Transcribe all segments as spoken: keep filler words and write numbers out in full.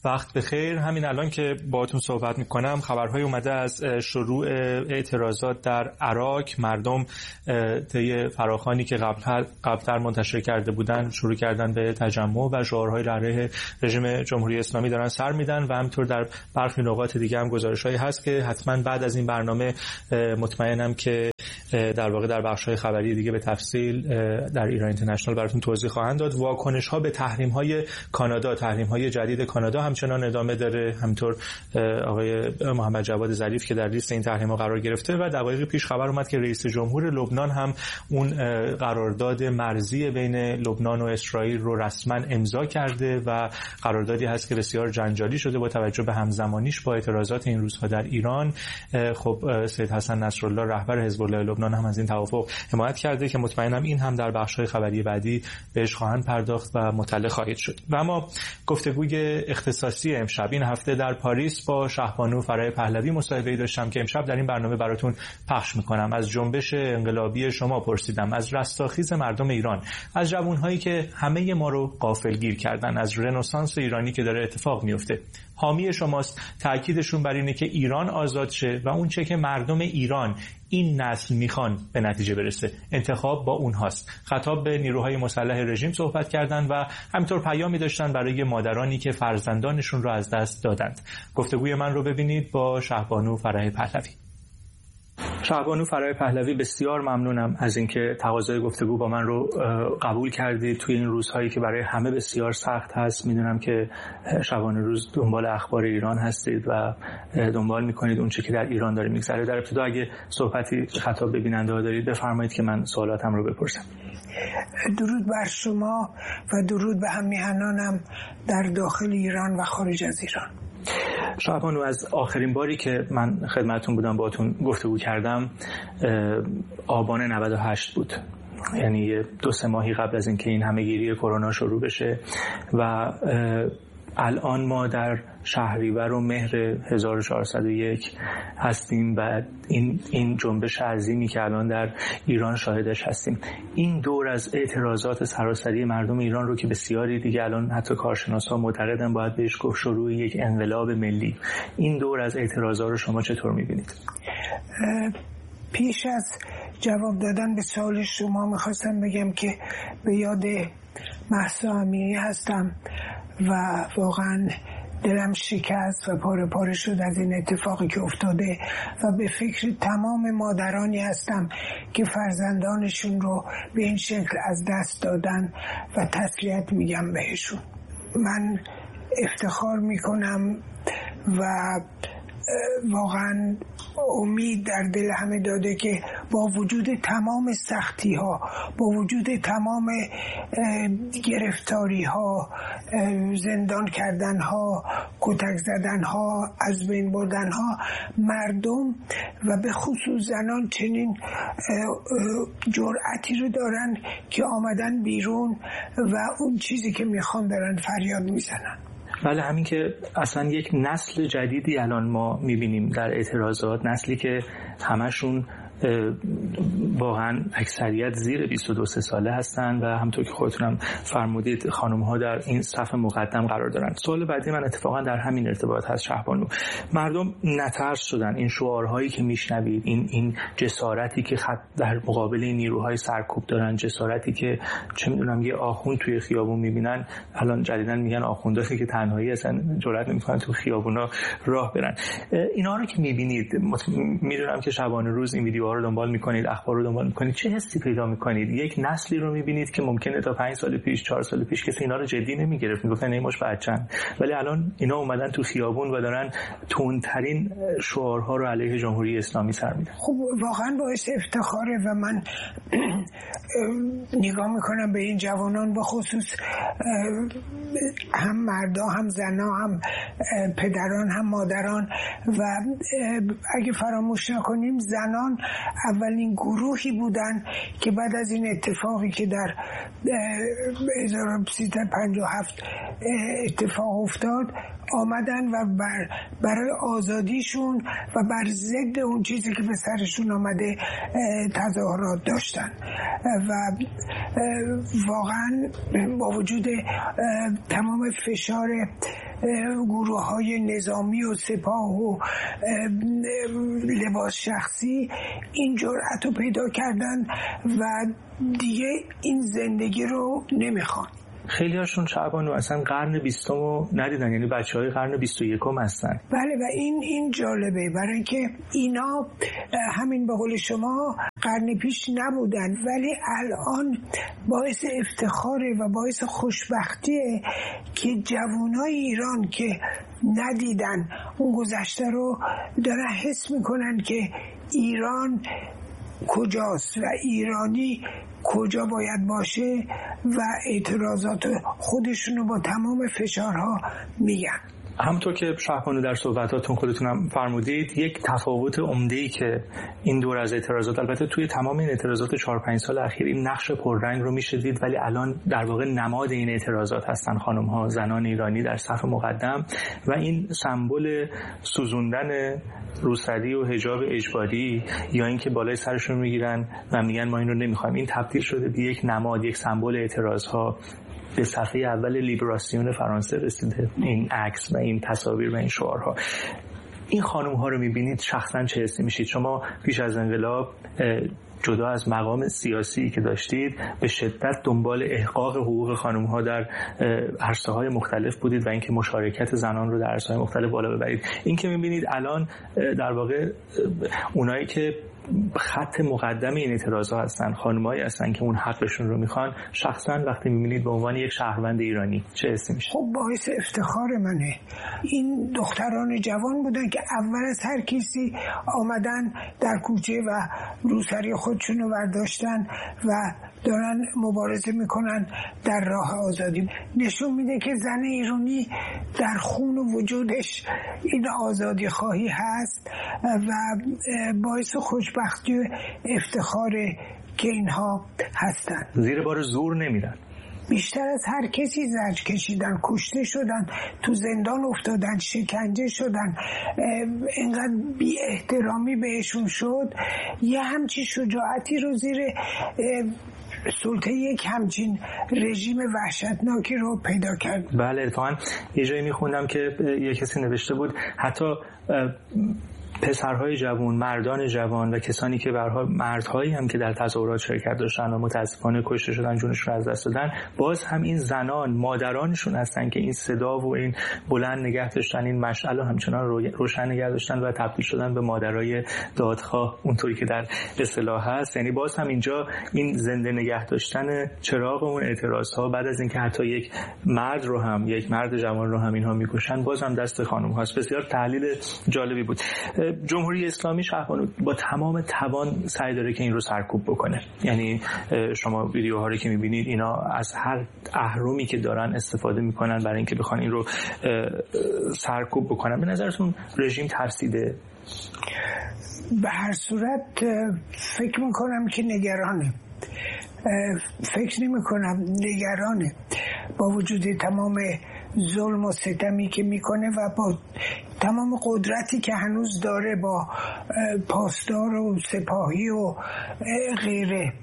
وقت بخیر. همین الان که باهاتون صحبت میکنم خبرهای اومده از شروع اعتراضات در عراق. مردم طی فراخوانی که قبل قبلتر منتشر کرده بودن شروع کردن به تجمع و شعارهای علیه رژیم جمهوری اسلامی دارن سر میدن و همینطور در برخی نقاط دیگه هم گزارش‌هایی هست که حتما بعد از این برنامه مطمئنم که در واقع در بخش‌های خبری دیگه به تفصیل در ایران اینترنشنال براتون توضیح خواهند داد. واکنش‌ها به تحریم‌های کانادا، تحریم‌های جدید کانادا همچنان ادامه داره. همینطور آقای محمد جواد ظریف که در لیست این تحریم‌ها قرار گرفته و دقایق پیش خبر اومد که رئیس جمهور لبنان هم اون قرارداد مرزی بین لبنان و اسرائیل رو رسما امضا کرده و قراردادی هست که بسیار جنجالی شده با توجه به همزمانیش با اعتراضات این روزها در ایران. خب سید حسن نصرالله رهبر حزب الله لبنان هم از این توافق حمایت کرده که مطمئنم این هم در بخش‌های خبری بعدی بهش خواهند پرداخت و مطلع خواهید شد. و اما گفتگوی اختصاصی امشب این هفته در پاریس با شهبانو فرح پهلوی مصاحبه‌ای داشتم که امشب در این برنامه براتون پخش می‌کنم. از جنبش انقلابی شما پرسیدم، از رستاخیز مردم ایران، از جوان‌هایی که همه ما رو غافلگیر کردن، از رنسانس ایرانی که داره اتفاق میفته. حامی شماست، تاکیدشون بر اینه که ایران آزاد شه و اون چه که مردم ایران این نسل میخوان به نتیجه برسه. انتخاب با اونهاست. خطاب به نیروهای مسلح رژیم صحبت کردن و همینطور پیامی داشتن برای مادرانی که فرزندانشون رو از دست دادند. گفتگوی من رو ببینید با شهبانو فرح پهلوی. شهبانو فرح پهلوی، بسیار ممنونم از اینکه تقاضای گفتگو با من رو قبول کردید توی این روزهایی که برای همه بسیار سخت هست. میدونم که شبانه روز دنبال اخبار ایران هستید و دنبال میکنید اون چه که در ایران داره میگذره. در ابتدا اگه صحبتی خطاب به بیننده ها دارید بفرمایید که من سوالاتم رو بپرسم. درود بر شما و درود به همیهنانم در داخل ایران و خارج از ایران. شهبانو، از آخرین باری که من خدمتتون بودم باهاتون گفتگو کردم آبان نود و هشت بود، یعنی دو سه ماهی قبل از اینکه این همهگیری کرونا شروع بشه و الان ما در شهریور و مهر هزار و چهارصد و یک هستیم و این این جنبش عظیمی که الان در ایران شاهدش هستیم. این دور از اعتراضات سراسری مردم ایران رو که بسیاری دیگه الان حتی کارشناسا معتقدن باید بهش گفت شروع یک انقلاب ملی، این دور از اعتراضات رو شما چطور می‌بینید؟ پیش از جواب دادن به سوال شما می‌خواستم بگم که به یاد مهسا امینی هستم و واقعا دلم شکست و پاره پاره شد از این اتفاقی که افتاده و به فکر تمام مادرانی هستم که فرزندانشون رو به این شکل از دست دادن و تسلیت میگم بهشون. من افتخار میکنم و واقعا امید در دل همه داده که با وجود تمام سختی ها، با وجود تمام گرفتاری ها، زندان کردن ها، کتک زدن ها، از بین بردن ها، مردم و به خصوص زنان چنین جرأتی رو دارن که آمدن بیرون و اون چیزی که میخوان دارن فریاد میزنن. بله، همین که اصلا یک نسل جدیدی الان ما میبینیم در اعتراضات، نسلی که همشون واقعا اکثریت زیر بیست و دو ساله هستن و همونطور که خودتونم فرمودید خانم ها در این صف مقدم قرار دارن. سوال بعدی من اتفاقا در همین ارتباط هست شهبانو. مردم نترس شدن، این شعارهایی که میشنوید، این این جسارتی که خط در مقابل این نیروهای سرکوب دارن، جسارتی که چه میدونم یه آخوند توی خیابون میبینن، الان جدیدن میگن آخوندایی که تنهایی اصلا جرئت نمیکنن تو خیابونا راه برن. اینا رو که میبینید، میدونم که شبانه روز این ویدیوها رو دنبال میکنید، اخبار رو دنبال میکنید، چه حسی پیدا میکنید؟ یک نسلی رو میبینید که ممکنه تا پنج سال پیش، چهار سال پیش کسی اینا رو جدی نمیگرفت، میگفتن این مش بچه‌ن، ولی الان اینا اومدن تو خیابون و دارن تندترین شعارها رو علیه جمهوری اسلامی سر میدن. خب واقعا باعث افتخاره و من نگاه میکنم به این جوانان، به خصوص هم مردا هم زنا هم پدران هم مادران و اگه فراموش نکنیم زنان اولین گروهی بودن که بعد از این اتفاقی که در هزار و سیصد و پنجاه و هفت اتفاق افتاد آمدن و بر برای آزادیشون و بر ضد اون چیزی که به سرشون آمده تظاهرات داشتن و واقعا با وجود تمام فشار گروه های نظامی و سپاه و لباس شخصی این جرأت رو پیدا کردن و دیگه این زندگی رو نمیخوان. خیلی هاشون شعبانو اصلا قرن بیستم رو ندیدن، یعنی بچه های قرن بیست و یکم هستن. بله و این این جالبه برای اینکه اینا همین به قول شما قرن پیش نبودن ولی الان باعث افتخاره و باعث خوشبختیه که جوانای ایران که ندیدن اون گذشته رو دارن حس میکنن که ایران کجاست و ایرانی کجا باید باشه و اعتراضات خودشونو با تمام فشارها میگن. همونطور که شهبانو در صحبتاتون خودتونم فرمودید، یک تفاوت عمده‌ای که این دور از اعتراضات، البته توی تمام این اعتراضات چهار پنج سال اخیر این نقش پررنگ رو میشه دید، ولی الان در واقع نماد این اعتراضات هستن خانم‌ها، زنان ایرانی در صف مقدم و این سمبل سوزوندن روسری و حجاب اجباری یا اینکه بالای سرشون میگیرن و میگن ما این رو نمیخوایم، این تبدیل شده به یک نماد، یک سمبل اعتراضها. به صفحه اول لیبراسیون فرانسه رسیده این عکس و این تصاویر و این شعارها. این خانم ها رو میبینید شخصا چه حسی میشید؟ شما پیش از انقلاب جدا از مقام سیاسی که داشتید به شدت دنبال احقاق حقوق خانم ها در عرصه های مختلف بودید و اینکه مشارکت زنان رو در عرصه های مختلف بالا ببرید. این که میبینید الان در واقع اونایی که خط مقدم این اعتراضا هستن خانمایی هستن که اون حقشون رو میخوان، شخصا وقتی میبینید به عنوان یک شهروند ایرانی چه حسی میشه؟ خب باعث افتخار منه. این دختران جوان بودن که اول از هر کسی آمدن در کوچه و روسری خودشون رو برداشتن و دارن مبارزه میکنن در راه آزادی. نشون میده که زن ایرانی در خون و وجودش این آزادی خواهی هست و باعث خوشبختی و افتخاره که اینها هستن. زیر بار زور نمیرن. بیشتر از هر کسی زجر کشیدن، کشته شدن، تو زندان افتادن، شکنجه شدن، اینقدر بی احترامی بهشون شد. یه همچین شجاعتی رو زیر سلطه یک همچین رژیم وحشتناکی رو پیدا کرد. بله اتفاقا یه جایی میخوندم که یه کسی نوشته بود حتی پسرهای جوان، مردان جوان و کسانی که برها مردهایی هم که در تظاهرات شرکت داشتن و متاسفانه کشته شدن، جونشون از دست دادن، باز هم این زنان مادرانشون هستن که این صدا و این بلند نگه داشتن، این مشعل رو همچنان روشن نگه داشتن و تبدیل شدن به مادرای دادخواه اونطوری که در اصطلاح هست. یعنی باز هم اینجا این زنده نگه داشتن چراغ اون اعتراضها بعد از اینکه حتی یک مرد رو هم یک مرد جوان رو هم اینها میکشن، باز هم دست خانم هاست. بسیار تحلیل جالبی بود. جمهوری اسلامی شهبانو با تمام توان سعی داره که این رو سرکوب بکنه. یعنی شما ویدیوها رو که میبینید اینا از هر اهرمی که دارن استفاده میکنن برای اینکه بخوان این رو سرکوب بکنن. به نظرتون رژیم ترسیده؟ به هر صورت فکر میکنم که نگرانه. فکر نمی کنم نگرانه با وجود تمام ظلم و ستمی که میکنه و با تمام قدرتی که هنوز داره با پاسدار و سپاهی و غیره.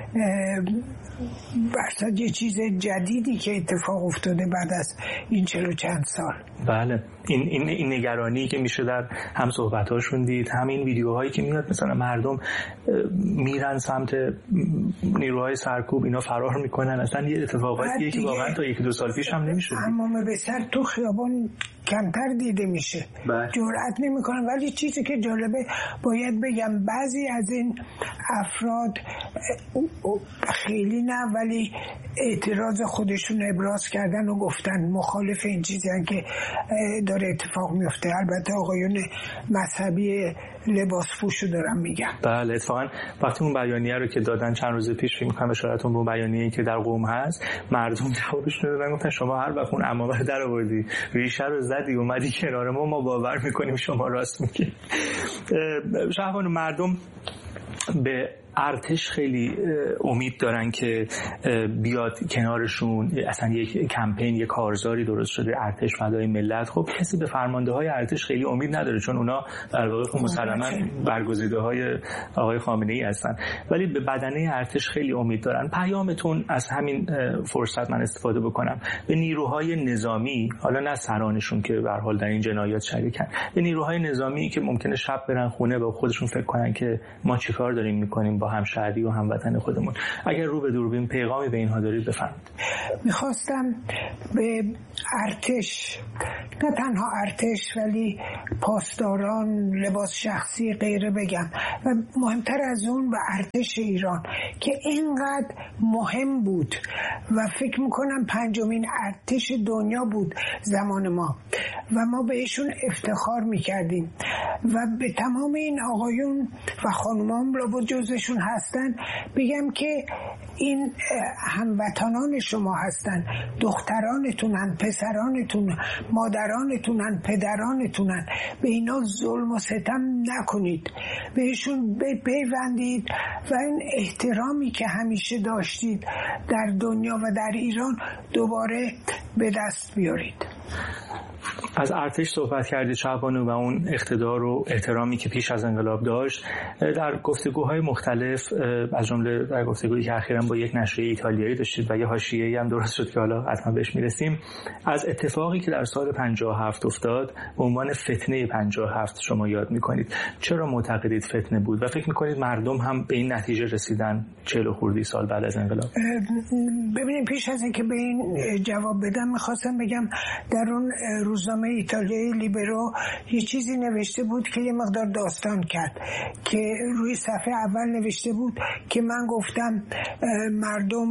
برصد یه چیز جدیدی که اتفاق افتاده بعد از این چهل و چند سال. بله این, این, این نگرانی که میشه در هم صحبتاشون دید، همین ویدیوهایی که میاد مثلا مردم میرن سمت نیروهای سرکوب، اینا فرار میکنن، اصلا یه اتفاقاتیه که واقعا تا یکی دو سال پیش هم نمیشد. امام به سر تو خیابان کمتر دیده میشه، جرئت نمیکنن. ولی چیزی که جالبه باید بگم بعضی از این افراد خیلی نه ولی اعتراض خودشون ابراز کردن و گفتن مخالف این چیزی که داره اتفاق میفته. البته آقایون مذهبی لباس پوشو دارم میگم. بله اتفاقا وقتی اون بیانیه رو که دادن چند روز پیش فکر می‌کنم اشارتون به اون بیانیه‌ای که در قم هست، مردم جوابش دادن گفتن شما هر وقت اون عمامه رو در آوردی ریشه رو زدی اومدی کنار ما، ما باور میکنیم شما راست میگی. شهبانو مردم به ارتش خیلی امید دارن که بیاد کنارشون، اصلا یک کمپین، یک کارزاری درست شده ارتش فدای ملت. خب کسی به فرمانده‌های ارتش خیلی امید نداره، چون اونا در واقع مسلماً برگزیده‌های آقای خامنه‌ای هستن، ولی به بدنه ارتش خیلی امید دارن. پیامتون از همین فرصت من استفاده بکنم به نیروهای نظامی، حالا نه سرانشون که به هر حال در این جنایات شریکن، به نیروهای نظامی که ممکنه شب برن خونه و خودشون فکر کنن که ما چیکار داریم میکنیم با همشهری و هموطن خودمون، اگر رو به دوربین پیغامی به اینها دارید بفرمایید. میخواستم به ارتش، نه تنها ارتش ولی پاسداران، لباس شخصی غیره بگم، و مهمتر از اون به ارتش ایران که اینقدر مهم بود و فکر میکنم پنجمین ارتش دنیا بود زمان ما و ما بهشون افتخار میکردیم و به تمام این آقایون و خانومان لابد جزشون هستن بگم که این هموطنان شما هستن، دخترانتونن، پسرانتونن، مادرانتونن، پدرانتونن. به اینا ظلم و ستم نکنید، بهشون بپیوندید و این احترامی که همیشه داشتید در دنیا و در ایران دوباره به دست بیارید. از ارتش صحبت کردید شعبانو و اون اقتدار و احترامی که پیش از انقلاب داشت. در گفتگوهای مختلف، از جمله در گفتگویی که اخیراً با یک نشریه ایتالیایی داشتید و یه حاشیه‌ای هم درست شد که حالا حتما بهش میرسیم، از اتفاقی که در سال پنجاه و هفت افتاد به عنوان فتنه پنجاه و هفت شما یاد میکنید. چرا معتقدید فتنه بود و فکر میکنید مردم هم به این نتیجه رسیدن چهل و خورده سال بعد از انقلاب؟ ببینید، پیش از اینکه به این جواب بدم میخواستم بگم در اون روزنامه ایتالیایی لیبرو یه چیزی نوشته بود که یه مقدار داستان کرد که روی صفحه اول نوشته بود که من گفتم مردم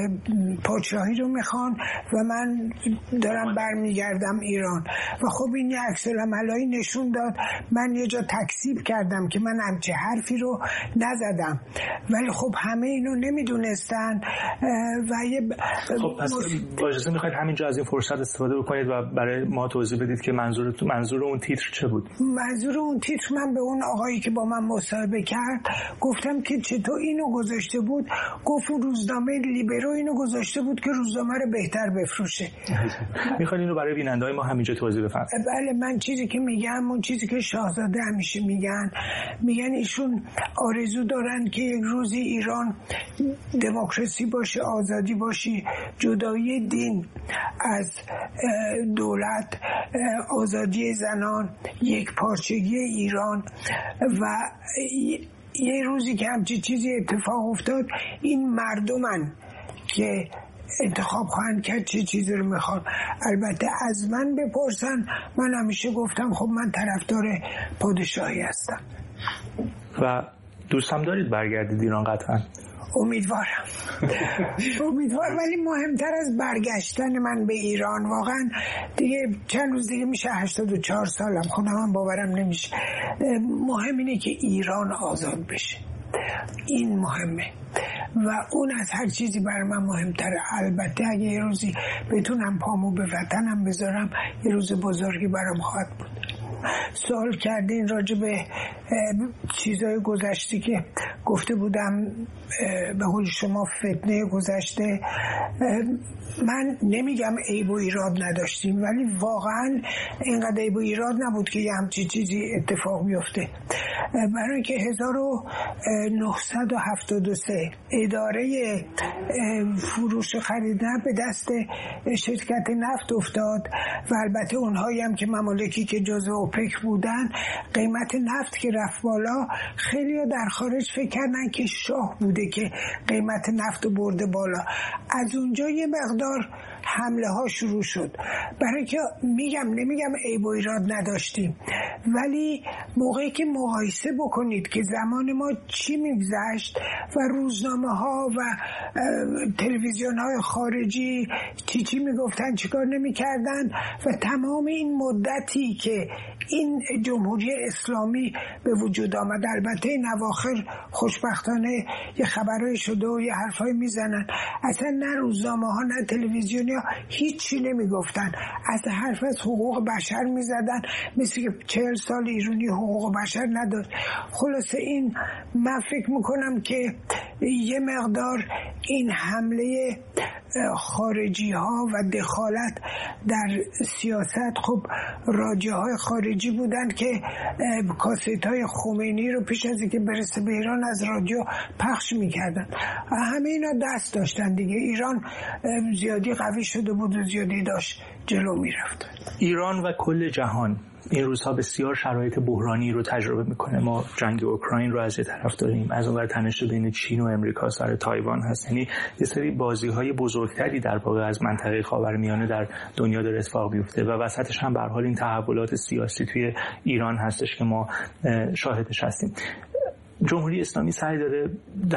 پادشاهی رو میخوان و من دارم برمیگردم ایران و خب این یه عکس العملایی نشون داد. من یه جا تکذیب کردم که من همچه حرفی رو نزدم، ولی خب همه اینو نمیدونستن و یه خب پس با اجازه میخواید همینجا از این فرصت استفاده بکنید و برای ما توضیح بدید که منظور منظور اون تیتر چه بود؟ منظور اون تیتر، من به اون آقایی که با من مصاحبه کرد گفتم که چطور اینو گذاشته بود. گفت روزنامه لیبرو اینو گذاشته بود که روزنامه رو بهتر بفروشه. میخواید اینو برای بیننده‌های ما همینجا توضیح بفرمایید؟ بله، من چیزی که میگم اون چیزی که شاهزاده همیشه میگن، میگن ایشون آرزو دارن که یک روزی ایران دموکراسی باشه، آزادی باشه، جدایی دین از دولت، آزادی زنان، یک پارچگی ایران. و یه روزی که همچی چیزی اتفاق افتاد، این مردمن که انتخاب خواهند کرد چه چیزی رو میخوان. البته از من بپرسن، من همیشه گفتم خب من طرفدار پادشاهی هستم. و دوستم دارید برگردید ایران؟ قطعا امیدوارم امیدوارم ولی مهمتر از برگشتن من به ایران، واقعا دیگه چند روز دیگه میشه هشتاد و چهار سالم، خودم هم باورم نمیشه. مهم اینه که ایران آزاد بشه، این مهمه و اون از هر چیزی برای من مهمتره. البته اگه یه روزی بتونم پامو به وطنم بذارم، یه روز بزرگی برام خواهد بود. سوال کردین راجع به چیزای گذشته که گفته بودم، به قول شما فتنه گذشته. من نمیگم عیب و ایراد نداشتیم، ولی واقعا اینقدر عیب و ایراد نبود که یه همچین چیزی اتفاق بیفته. برای که هزار و نهصد و هفتاد و سه اداره فروش خریدن به دست شرکت نفت افتاد و البته اونهایی هم که ممالکی که جزو اوپک بودن، قیمت نفت که رفت بالا، خیلی ها در خارج فکر کردن که شاه بوده که قیمت نفت برده بالا. از اونجا یه مقدار حمله ها شروع شد. برای که میگم نمیگم عیب و ایراد نداشتیم، ولی موقعی که مقایسه بکنید که زمان ما چی میگذشت و روزنامه ها و تلویزیون های خارجی چی چی میگفتن، چیکار نمیکردن، و تمام این مدتی که این جمهوری اسلامی به وجود آمد، البته این اواخر خوشبختانه یه خبرهای شده و یه حرفای میزنن، اصلا نه روزنامه ها نه تلویزیونی ایرانیا هیچی نمیگفتن، از حرف از حقوق بشر میزدن، مثل که چهل سال ایرانی حقوق بشر نداشت. خلاصه این من فکر میکنم که یه مقدار این حمله خارجی ها و دخالت در سیاست، خب راجع های خارجی بودن که کاست های خمینی رو پیش از اینکه برسه به ایران از رادیو پخش میکردن. همه اینا دست داشتن دیگه. ایران زیادی قوی شده بود و زیادی داشت جلو میرفت. ایران و کل جهان این روزها بسیار شرایط بحرانی رو تجربه میکنه. ما جنگ اوکراین رو از یه طرف داریم، از اون ور تنش بین چین و امریکا سر تایوان هست. یعنی یه سری بازی‌های بزرگتری در واقع از منطقه خاورمیانه در دنیا داره اتفاق میفته و وسطش هم به هر حال این تحولات سیاسی توی ایران هستش که ما شاهدش هستیم. جمهوری اسلامی سعی داره